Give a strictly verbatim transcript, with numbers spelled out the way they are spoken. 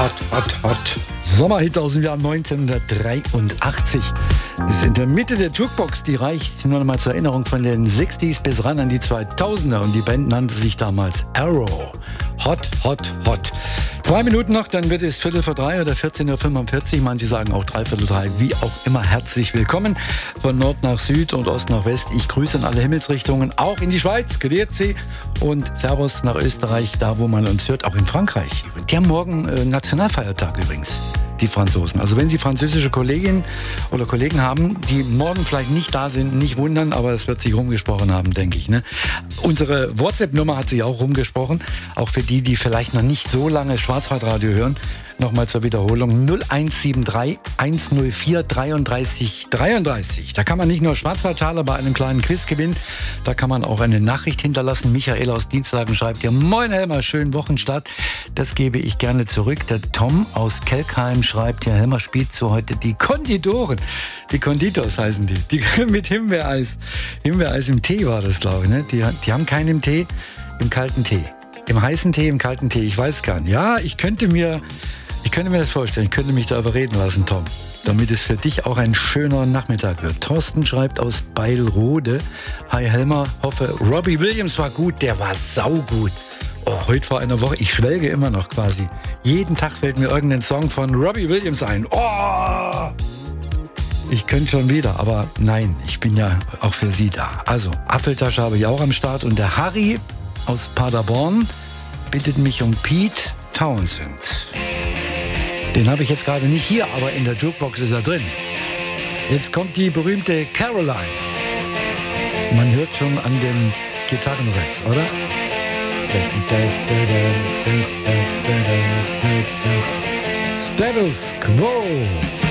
hot, hot, hot. Sommerhit aus dem Jahr neunzehnhundertdreiundachtzig. Ist in der Mitte der Jukebox, die reicht nur noch mal zur Erinnerung von den sechziger bis ran an die zweitausender. Und die Band nannte sich damals Arrow. Hot, hot, hot. Zwei Minuten noch, dann wird es Viertel vor drei oder vierzehn Uhr fünfundvierzig. Manche sagen auch dreiviertel drei. Wie auch immer, herzlich willkommen von Nord nach Süd und Ost nach West. Ich grüße in alle Himmelsrichtungen, auch in die Schweiz, Grüezi und Servus nach Österreich, da wo man uns hört, auch in Frankreich. Die haben morgen äh, Nationalfeiertag übrigens, die Franzosen. Also wenn Sie französische Kolleginnen oder Kollegen haben, die morgen vielleicht nicht da sind, nicht wundern, aber es wird sich rumgesprochen haben, denke ich. Ne? Unsere WhatsApp-Nummer hat sich auch rumgesprochen, auch für die, die vielleicht noch nicht so lange Schwarzwaldradio hören. Nochmal zur Wiederholung, null eins sieben drei eins null vier dreiunddreißig dreiunddreißig. Da kann man nicht nur Schwarzwaldtaler bei einem kleinen Quiz gewinnen, da kann man auch eine Nachricht hinterlassen. Michael aus Dienstlagen schreibt hier: Moin Helmer, schönen Wochenstart. Das gebe ich gerne zurück. Der Tom aus Kelkheim schreibt hier: Helmer spielt so heute die Konditoren. Die Konditors heißen die. Die mit Himbeereis. Himbeereis im Tee war das, glaube ich. Ne? Die, die haben keinen im Tee, im kalten Tee. Im heißen Tee, im kalten Tee, ich weiß gar nicht. Ja, ich könnte mir... Ich könnte mir das vorstellen, ich könnte mich da überreden lassen, Tom, damit es für dich auch ein schöner Nachmittag wird. Thorsten schreibt aus Beilrode: Hi Helmer, hoffe Robbie Williams war gut, der war saugut. Oh, heute vor einer Woche, ich schwelge immer noch quasi. Jeden Tag fällt mir irgendein Song von Robbie Williams ein. Oh! Ich könnte schon wieder, aber nein, ich bin ja auch für Sie da. Also, Apfeltasche habe ich auch am Start und der Harry aus Paderborn bittet mich um Pete Townsend. Den habe ich jetzt gerade nicht hier, aber in der Jukebox ist er drin. Jetzt kommt die berühmte Caroline. Man hört schon an den Gitarrenriffs, oder? Status Quo.